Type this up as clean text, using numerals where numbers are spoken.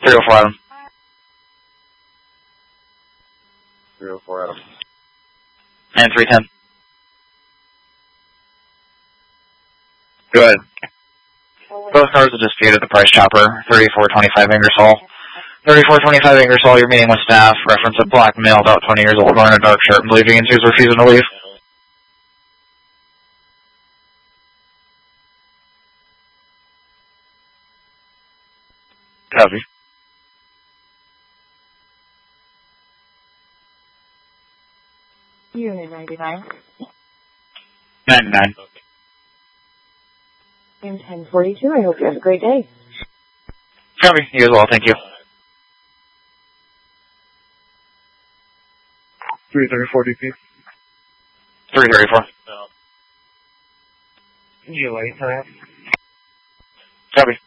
304 Adam. 304 Adam. And 310. Go ahead. Both cars are disputed at the Price Chopper, 3425 Ingersoll. 3425 Ingersoll, you're meeting with staff. Reference a black male, about 20 years old, wearing a dark shirt and blue jeans, who's refusing to leave. Copy. Unit 99. 99. In 1042, I hope you have a great day. Copy. You as well, thank you. 334 DP. 334. You late for that? Copy.